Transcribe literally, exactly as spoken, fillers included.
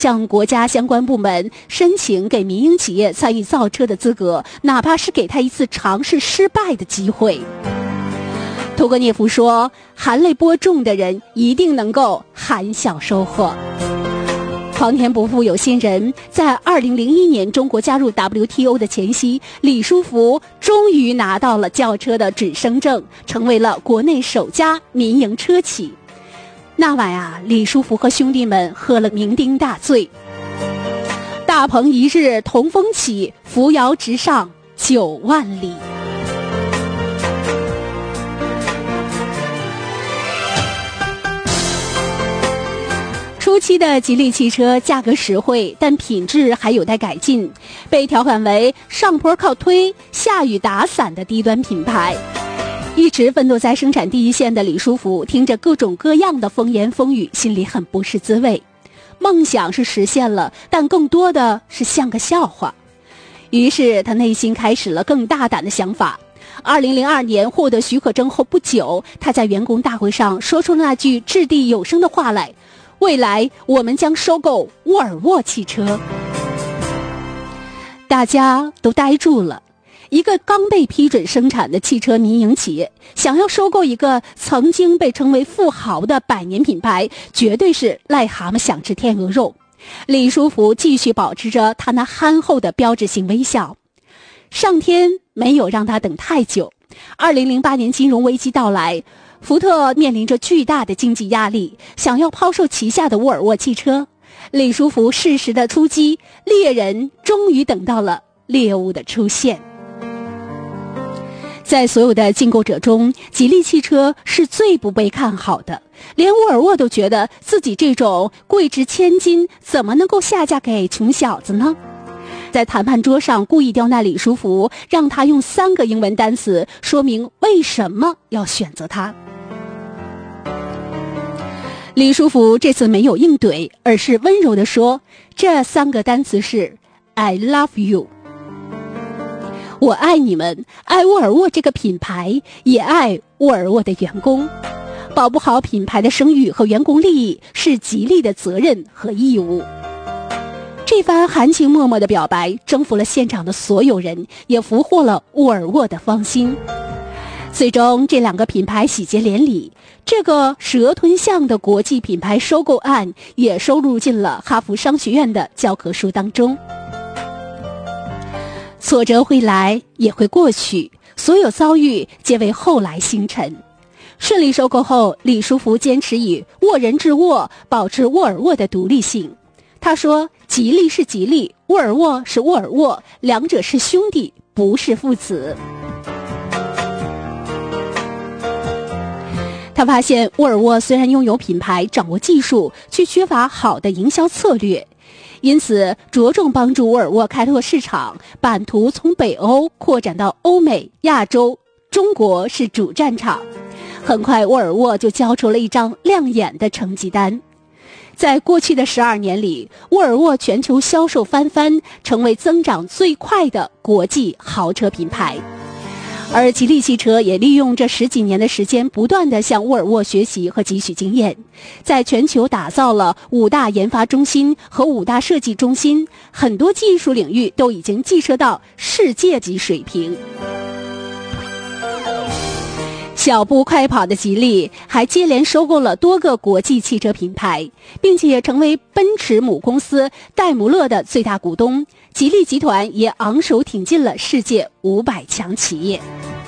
向国家相关部门申请给民营企业参与造车的资格，哪怕是给他一次尝试失败的机会。屠格涅夫说，含泪播种的人一定能够含笑收获。皇天不负有心人，在二零零一年中国加入 W T O 的前夕，李书福终于拿到了轿车的准生证，成为了国内首家民营车企。那晚啊，李书福和兄弟们喝了酩酊大醉，大鹏一日同风起，扶摇直上九万里。初期的吉利汽车价格实惠，但品质还有待改进，被调侃为上坡靠推，下雨打伞的低端品牌。一直奋斗在生产第一线的李书福听着各种各样的风言风语，心里很不是滋味。梦想是实现了，但更多的是像个笑话。于是他内心开始了更大胆的想法。二零零二年获得许可证后不久，他在员工大会上说出了那句掷地有声的话来：未来我们将收购沃尔沃汽车。大家都呆住了，一个刚被批准生产的汽车民营企业想要收购一个曾经被称为富豪的百年品牌，绝对是癞蛤蟆想吃天鹅肉。李书福继续保持着他那憨厚的标志性微笑。上天没有让他等太久，二零零八年金融危机到来，福特面临着巨大的经济压力，想要抛售旗下的沃尔沃汽车。李书福适时的出击，猎人终于等到了猎物的出现。在所有的竞购者中，吉利汽车是最不被看好的，连沃尔沃都觉得自己这种贵值千金怎么能够下嫁给穷小子呢？在谈判桌上故意刁难李书福，让他用三个英文单词说明为什么要选择他。李书福这次没有硬怼，而是温柔地说，这三个单词是 I love you。 我爱你们，爱沃尔沃这个品牌，也爱沃尔沃的员工。保护好品牌的声誉和员工利益是吉利的责任和义务。这番含情脉脉的表白征服了现场的所有人，也俘获了沃尔沃的芳心。最终这两个品牌喜结连理，这个蛇吞象的国际品牌收购案也收录进了哈佛商学院的教科书当中。挫折会来也会过去，所有遭遇皆为后来星辰。顺利收购后，李书福坚持以沃人治沃，保持沃尔沃的独立性。他说，吉利是吉利，沃尔沃是沃尔沃，两者是兄弟，不是父子。他发现沃尔沃虽然拥有品牌，掌握技术，却缺乏好的营销策略，因此着重帮助沃尔沃开拓市场，版图从北欧扩展到欧美、亚洲，中国是主战场。很快沃尔沃就交出了一张亮眼的成绩单。在过去的十二年里，沃尔沃全球销售翻番，成为增长最快的国际豪车品牌。而吉利汽车也利用这十几年的时间，不断地向沃尔沃学习和汲取经验，在全球打造了五大研发中心和五大设计中心，很多技术领域都已经跻身到世界级水平。小步快跑的吉利还接连收购了多个国际汽车品牌，并且成为奔驰母公司戴姆勒的最大股东。吉利集团也昂首挺进了世界五百强企业。